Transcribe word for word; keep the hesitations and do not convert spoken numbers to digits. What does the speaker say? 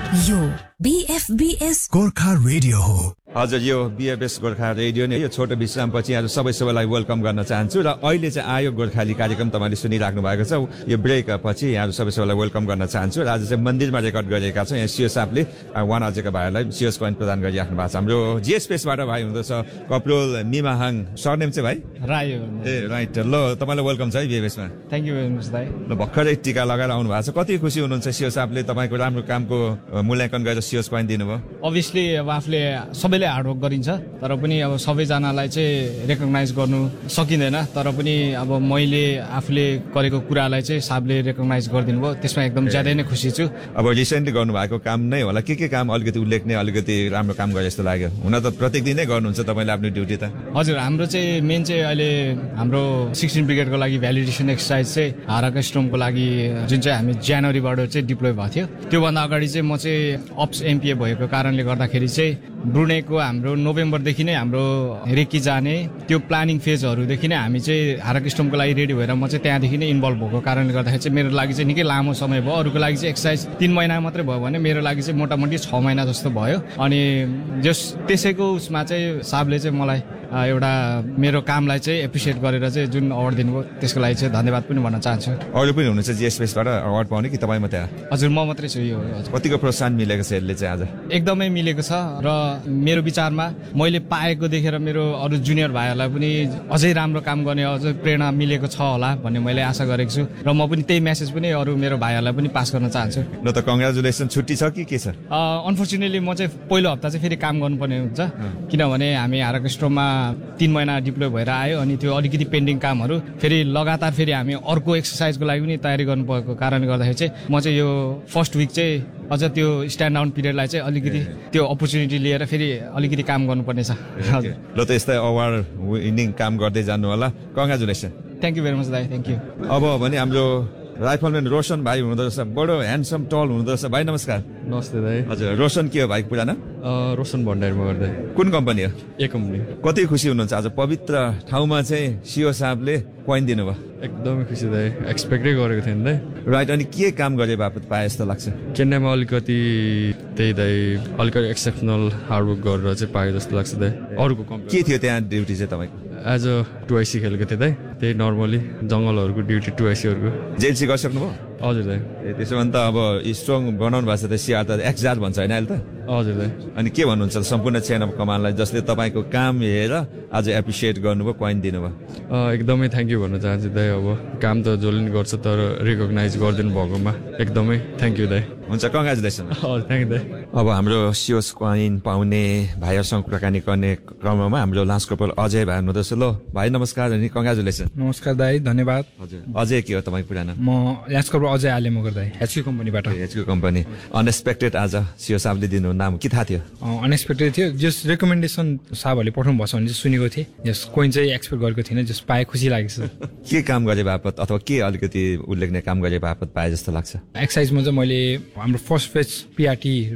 यो बीएफबीएस गोर्खा रेडियो हो। हजुर, यो बीएफएस गोर्खा रेडियो नै। यो छोटो विश्रामपछि आज सबै सबैलाई वेलकम गर्न चाहन्छु र अहिले चाहिँ आयो गोर्खाली कार्यक्रम तपाईँले सुनिराख्नु भएको छ। यो ब्रेक पछि यहाँहरू सबै सबैलाई वेलकम गर्न चाहन्छु र आज चाहिँ मन्दिरमा रेकर्ड गरिरहेका छौँ। यहाँ सिओ साहबले वान अझेका भाइहरूलाई सिओस कोइन प्रदान गरिराख्नु भएको छ। हाम्रो जिएस स्पेसबाट भाइ हुँदछ कप्रोल मिमाहाङ, सरनेम चाहिँ भाइ राई। ए राइट, ल तपाईँलाई वेलकम छ है बीएफएसमा। थ्याङ्क यू भेरी मच दाइ। ल भर्खरै टिका लगाएर आउनु भएको छ, कति खुसी हुनुहुन्छ सिओ साहबले तपाईँको राम्रो कामको मूल्याङ्कन गरेर सिओस कोइन दिनुभयो? अभियसली अब आफूले सबैले हार्डवर्क गरिन्छ, तर पनि अब सबैजनालाई चाहिँ रेकगनाइज गर्नु सकिँदैन। तर पनि अब मैले आफूले गरेको कुरालाई चाहिँ साहबले रेकगनाइज गरिदिनु भयो, त्यसमा एकदम ज्यादै नै खुसी छु। अब रिसेन्टली गर्नुभएको काम नै होला, के के काम अलिकति उल्लेख्ने अलिकति राम्रो काम गरे जस्तो लाग्यो? हुन त प्रत्येक दिनै गर्नुहुन्छ तपाईँले आफ्नो ड्युटी त। हजुर, हाम्रो चाहिँ मेन चाहिँ अहिले हाम्रो सिक्सटिन ब्रिगेडको लागि भ्यालिडेसन एक्सर्साइज चाहिँ हाराका स्टोमको लागि जुन चाहिँ हामी जनवरीबाट चाहिँ डिप्लोय भएको थियो, त्योभन्दा अगाडि चाहिँ म चाहिँ अप्स एमपिए भएको कारणले गर्दाखेरि चाहिँ ब्रुनेको हाम्रो नोभेम्बरदेखि नै हाम्रो रेकी जाने त्यो प्लानिङ फेजहरूदेखि नै हामी चाहिँ हाराका स्टोमको लागि रेडी भएर म चाहिँ त्यहाँदेखि नै इन्भल्भ भएको कारणले गर्दाखेरि चाहिँ मेरो लागि चाहिँ निकै लामो समय भयो। अरूको लागि चाहिँ एक्सर्साइज तिन महिना मात्रै भयो भने मेरो लागि चाहिँ मोटामोटी छ महिना जस्तो भयो। अनि जस त्यसैको उसमा चाहिँ साहबले चाहिँ मलाई एउटा मेरो कामलाई चाहिँ एप्रिसिएट गरेर चाहिँ जुन अवार्ड दिनुभयो त्यसको लागि चाहिँ धन्यवाद पनि भन्न चाहन्छु। अरू पनि हुनुहुन्छ जिएस स्पेसबाट अवार्ड पाउने कि तपाईँ मात्रै? हजुर, म मात्रै छु। यो कतिको प्रोत्साहन मिलेको छ यसले चाहिँ आज? एकदमै मिलेको छ र मेरो विचारमा मैले पाएको देखेर मेरो अरू जुनियर भाइहरूलाई पनि अझै राम्रो काम गर्ने अझै प्रेरणा मिलेको छ होला भन्ने मैले आशा गरेको छु र म पनि त्यही मेसेज पनि अरू मेरो भाइहरूलाई पनि पास गर्न चाहन्छु। ल त कङ्ग्रेचुलेसन। छुट्टी छ कि के छ? अनफर्चुनेटली म चाहिँ पहिलो हप्ता चाहिँ फेरि काम गर्नुपर्ने हुन्छ, किनभने हामी हाराका स्टोममा तीन महिना डिप्लोय भएर आयो अनि त्यो अलिकति पेन्डिङ कामहरू फेरि लगातार फेरि हामी अर्को एक्सर्साइजको लागि पनि तयारी गर्नु परेको कारणले गर्दाखेरि चाहिँ म चाहिँ यो फर्स्ट विक चाहिँ अझ त्यो स्ट्यान्ड डाउन पिरियडलाई चाहिँ अलिकति त्यो अपर्च्युनिटी लिएर फेरि अलिकति काम गर्नुपर्ने छ। ल त यस्तै अवार्ड विनिङ काम गर्दै जानु होला। Congratulation. Thank you very much दाइ। Thank you. अब भने हाम्रो राइफलम्यान रोशन भाइ हुनुहुँदो रहेछ, बडो ह्यान्डसम टल हुनुहुँदो रहेछ। भाइ नमस्कार। नमस्ते दाइ। हजुर, रोशन के हो भाइ पुरा नाम? रोशन भण्डारीमा गर्दै। कुन कम्पनी हो? ए कम्पनी। कति खुसी हुनुहुन्छ आज पवित्र ठाउँमा चाहिँ सिओ साहबले कोइन दिनुभयो? एकदमै खुसी दाइ, एक्सपेक्टै गरेको थिएँ दाइ। राइट, अनि के काम गरे बापत पाए जस्तो लाग्छ? चेन्नाईमा अलिकति त्यही दाइ अलिकति एक्सेप्सनल हार्डवर्क गरेर चाहिँ पाए जस्तो लाग्छ दाइ। अरूको कम्पनी के थियो त्यहाँ ड्युटी चाहिँ तपाईँको? एज अ टुआइसी खेलेको थिएँ दाइ, त्यही नर्मली जङ्गलहरूको ड्युटी टुआइसीहरूको। जेएलसी गरिसक्नुभयो? हजुर दाइ। ए त्यसो भने त अब स्ट्रङ बनाउनु भएको छ त सिआर त एक्सजार भन्छ होइन अहिले त? हजुर दाइ। अनि के भन्नुहुन्छ सम्पूर्ण चेन अफ कमान्डलाई जसले तपाईँको काम हेरेर आज एप्रिसिएट गर्नुभयो, कोइन दिनुभयो? एकदमै थ्याङ्क यू भन्न चाहन्छु दाइ। अब काम त जसले पनि गर्छ तर रिकगनाइज गरिदिनु भएकोमा एकदमै थ्याङ्क यू दाइ। हुन्छ, कङ्ग्रेचुलेसन। हजुर, थ्याङ्क यू दाइ। अब हाम्रो सिओस कोइन पाउने भाइहरूसँग कुराकानी गर्ने क्रममा हाम्रो लान्स कर्पोरल अजय भाइ हुनुहुँदछ। ल भाइ नमस्कार अनि कङ्ग्रेचुलेसन। नमस्कार दाइ, धन्यवाद। हजुर, अजय के हो तपाईँ पुरानो? म लान्स कर्पोरल अजय आले मगर दाइ, एचक्यू कम्पनीबाट। HQ company. अनएक्सपेक्टेड आज सिओ साहबले दिनु नाम के थाहा थियो? अनएक्सपेक्टेड थियो। जस रेकमेन्डेसन साहबहरूले पठाउनु भएको छ भने चाहिँ सुनेको थिएँ, जस कोइन चाहिँ एक्सपेक्ट गरेको थिइनँ, जस पाए खुसी लागेको छ। के काम गरे बापत अथवा के अलिकति उल्लेख्ने काम गरे बापत पाए जस्तो लाग्छ? एक्सर्साइजमा चाहिँ मैले हाम्रो फर्स्ट फेज पिआरटी